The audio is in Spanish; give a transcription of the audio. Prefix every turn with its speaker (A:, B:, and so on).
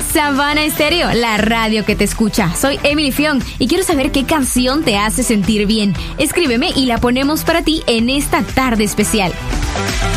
A: Savana Estéreo, la radio que te escucha. Soy Emily Fion y quiero saber qué canción te hace sentir bien. Escríbeme y la ponemos para ti en esta tarde especial.